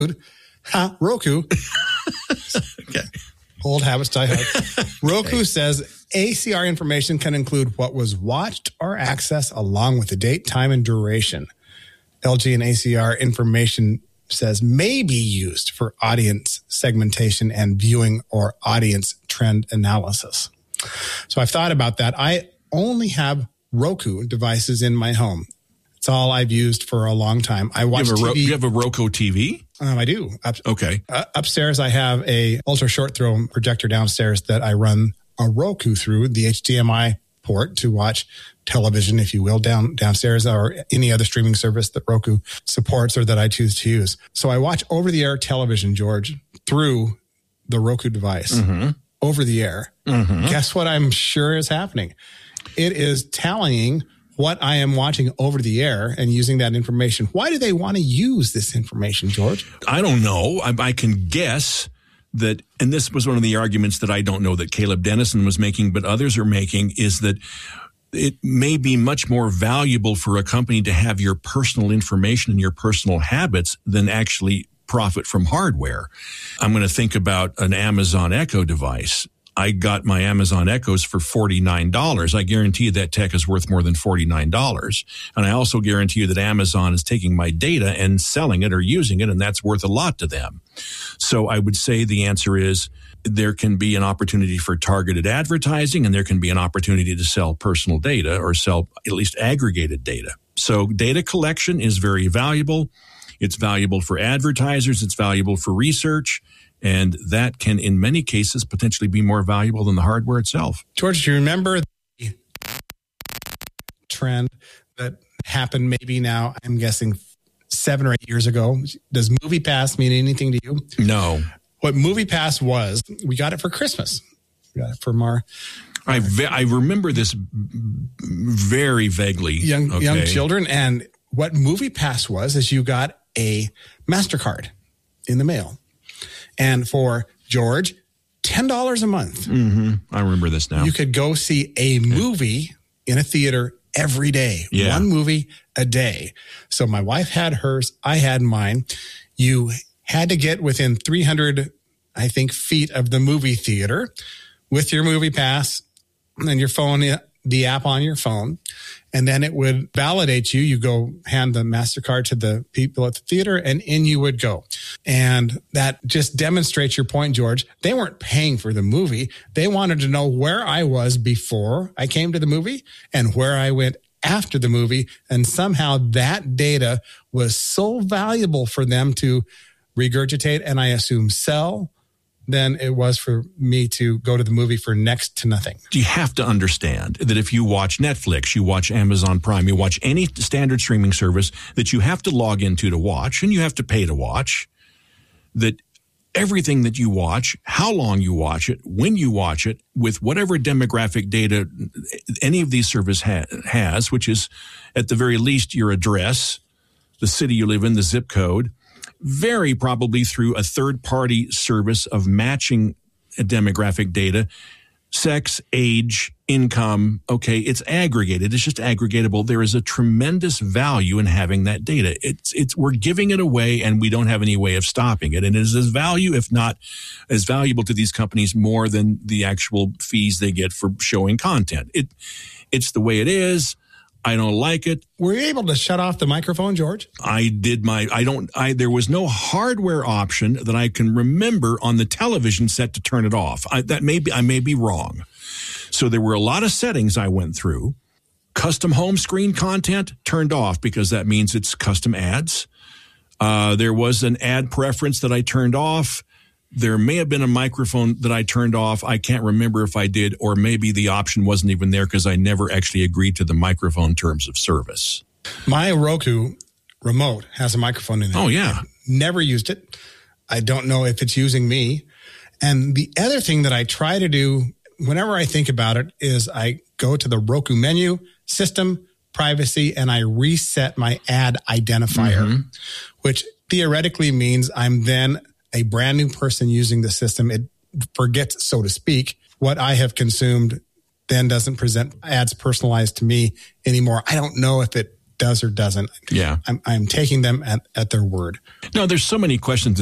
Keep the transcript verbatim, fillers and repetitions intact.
Ha, Roku. Okay. Old habits die hard. Roku okay. says A C R information can include what was watched or accessed along with the date, time, and duration. L G and A C R information says may be used for audience segmentation and viewing or audience trend analysis. So I've thought about that. I only have Roku devices in my home. It's all I've used for a long time. I watch you have a, T V. You have a Roku T V? Um, I do. Up, okay. Uh, upstairs, I have a ultra short throw projector downstairs that I run a Roku through the H D M I port to watch television, if you will, down downstairs, or any other streaming service that Roku supports or that I choose to use. So I watch over-the-air television, George, through the Roku device, mm-hmm. over the air. Mm-hmm. Guess what I'm sure is happening? It is tallying what I am watching over the air and using that information. Why do they want to use this information, George? I don't know. I, I can guess that, and this was one of the arguments that I don't know that Caleb Dennison was making, but others are making, is that it may be much more valuable for a company to have your personal information and your personal habits than actually profit from hardware. I'm going to think about an Amazon Echo device. I got my Amazon Echoes for forty-nine dollars. I guarantee you that tech is worth more than forty-nine dollars. And I also guarantee you that Amazon is taking my data and selling it or using it, and that's worth a lot to them. So I would say the answer is there can be an opportunity for targeted advertising, and there can be an opportunity to sell personal data or sell at least aggregated data. So data collection is very valuable. It's valuable for advertisers. It's valuable for research. And that can, in many cases, potentially be more valuable than the hardware itself. George, do you remember the trend that happened maybe now, I'm guessing, seven or eight years ago? Does MoviePass mean anything to you? No. What MoviePass was, we got it for Christmas. We got it from our... I, ve- I remember this very vaguely. Young, okay. young children. And what MoviePass was is you got a MasterCard in the mail. And for George, ten dollars a month. Mm-hmm. I remember this now. You could go see a movie in a theater every day. Yeah. One movie a day. So my wife had hers. I had mine. You had to get within three hundred, I think, feet of the movie theater with your MoviePass and your phone, the app on your phone. And then it would validate you. You go hand the MasterCard to the people at the theater and in you would go. And that just demonstrates your point, George. They weren't paying for the movie. They wanted to know where I was before I came to the movie and where I went after the movie. And somehow that data was so valuable for them to regurgitate and I assume sell than it was for me to go to the movie for next to nothing. You have to understand that if you watch Netflix, you watch Amazon Prime, you watch any standard streaming service that you have to log into to watch, and you have to pay to watch, that everything that you watch, how long you watch it, when you watch it, with whatever demographic data any of these services ha- has, which is at the very least your address, the city you live in, the zip code, very probably through a third-party service of matching demographic data, sex, age, income. Okay, it's aggregated. It's just aggregatable. There is a tremendous value in having that data. It's it's we're giving it away, and we don't have any way of stopping it. And it is as value, if not as valuable to these companies, more than the actual fees they get for showing content. It it's the way it is. I don't like it. Were you able to shut off the microphone, George? I did my, I don't, I, there was no hardware option that I can remember on the television set to turn it off. I, that may be, I may be wrong. So there were a lot of settings I went through. Custom home screen content turned off because that means it's custom ads. Uh, there was an ad preference that I turned off. There may have been a microphone that I turned off. I can't remember if I did, or maybe the option wasn't even there because I never actually agreed to the microphone terms of service. My Roku remote has a microphone in it. Oh, yeah. Never used it. I don't know if it's using me. And the other thing that I try to do whenever I think about it is I go to the Roku menu, system, privacy, and I reset my ad identifier, mm-hmm. which theoretically means I'm then a brand new person using the system. It forgets, so to speak, what I have consumed, then doesn't present ads personalized to me anymore. I don't know if it does or doesn't. Yeah. I'm, I'm taking them at, at their word. No, there's so many questions